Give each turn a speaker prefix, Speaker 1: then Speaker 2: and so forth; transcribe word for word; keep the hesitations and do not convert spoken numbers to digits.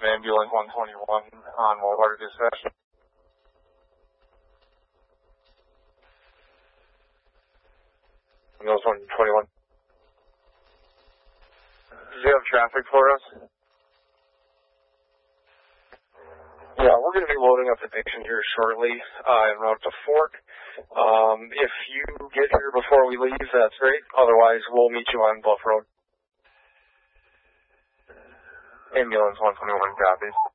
Speaker 1: Ambulance one twenty-one on Water Dispatch. Ambulance one twenty-one. Do you have traffic for us? Yeah, we're going to be loading up the patient here shortly, uh, en route to Fork. Um, if you get here before we leave, that's great. Otherwise, we'll meet you on Bluff Road. Ambulance one twenty-one copies.